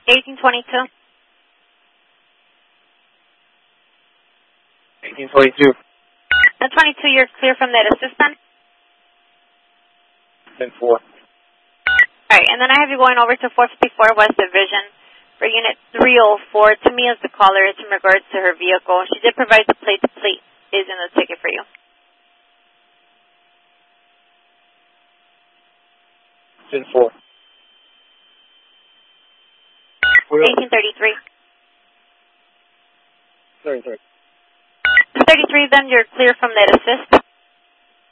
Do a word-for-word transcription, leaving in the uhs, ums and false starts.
eighteen twenty-two. eighteen twenty-two. The twenty-two, you're clear from that assistant. ten four. All right, and then I have you going over to four fifty-four West Division for Unit three oh four. To me as the caller, it's in regards to her vehicle. She did provide the plate. The plate is in the ticket for you. ten four. eighteen thirty-three. thirty-three. thirty-three, then you're clear from that assist.